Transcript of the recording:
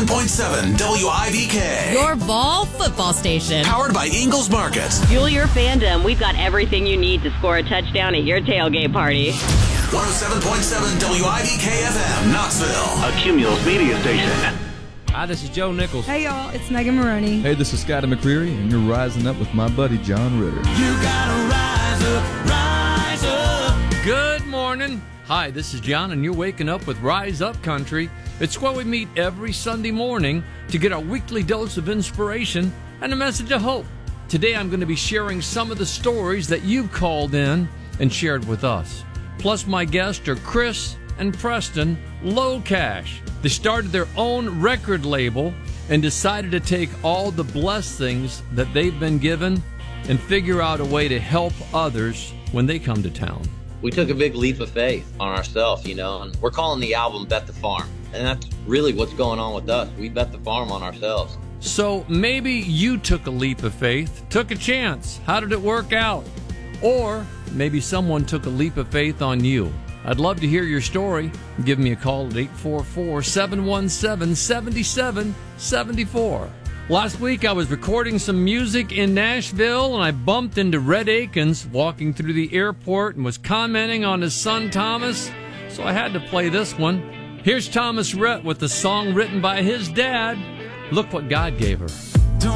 107.7 WIVK. Your Ball football station. Powered by Ingalls Market. Fuel your fandom. We've got everything you need to score a touchdown at your tailgate party. 107.7 WIVK FM, Knoxville. A Cumulus media station. Hi, this is Joe Nichols. Hey, y'all, it's Megan Maroney. Hey, this is Scotty McCreery, and you're rising up with my buddy John Ritter. You gotta rise up, rise up. Good morning. Hi, this is John, and you're waking up with Rise Up Country. It's where we meet every Sunday morning to get our weekly dose of inspiration and a message of hope. Today, I'm going to be sharing some of the stories that you've called in and shared with us. Plus, my guests are Chris and Preston Low Cash. They started their own record label and decided to take all the blessings that they've been given and figure out a way to help others when they come to town. We took a big leap of faith on ourselves, and we're calling the album Bet the Farm. And that's really what's going on with us. We bet the farm on ourselves. So maybe you took a leap of faith, took a chance. How did it work out? Or maybe someone took a leap of faith on you. I'd love to hear your story. Give me a call at 844-717-7774. Last week, I was recording some music in Nashville, and I bumped into Red Akins walking through the airport and was commenting on his son, Thomas, so I had to play this one. Here's Thomas Rhett with the song written by his dad, Look What God Gave Her.